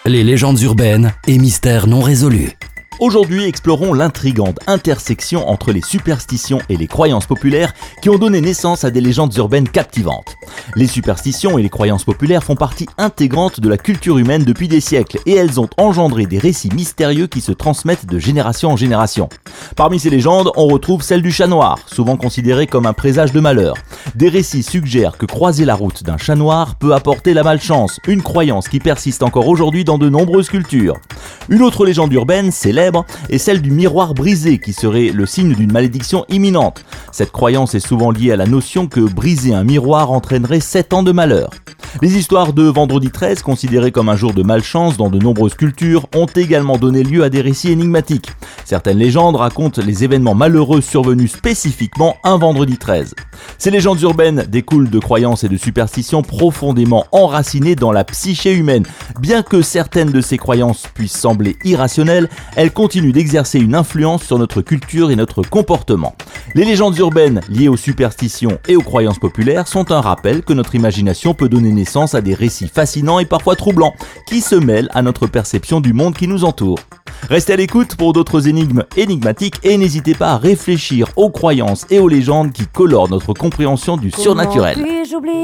les légendes urbaines et mystères non résolus. Aujourd'hui, explorons l'intrigante intersection entre les superstitions et les croyances populaires qui ont donné naissance à des légendes urbaines captivantes. Les superstitions et les croyances populaires font partie intégrante de la culture humaine depuis des siècles et elles ont engendré des récits mystérieux qui se transmettent de génération en génération. Parmi ces légendes, on retrouve celle du chat noir, souvent considéré comme un présage de malheur. Des récits suggèrent que croiser la route d'un chat noir peut apporter la malchance, une croyance qui persiste encore aujourd'hui dans de nombreuses cultures. Une autre légende urbaine célèbre est celle du miroir brisé qui serait le signe d'une malédiction imminente. Cette croyance est souvent liée à la notion que briser un miroir entraînerait 7 ans de malheur. Les histoires de Vendredi 13, considérées comme un jour de malchance dans de nombreuses cultures, ont également donné lieu à des récits énigmatiques. Certaines légendes racontent les événements malheureux survenus spécifiquement un vendredi 13. Ces légendes urbaines découlent de croyances et de superstitions profondément enracinées dans la psyché humaine. Bien que certaines de ces croyances puissent sembler irrationnelles, elles continuent d'exercer une influence sur notre culture et notre comportement. Les légendes urbaines liées aux superstitions et aux croyances populaires sont un rappel que notre imagination peut donner naissance à des récits fascinants et parfois troublants, qui se mêlent à notre perception du monde qui nous entoure. Restez à l'écoute pour d'autres énigmes énigmatiques et n'hésitez pas à réfléchir aux croyances et aux légendes qui colorent notre compréhension du surnaturel.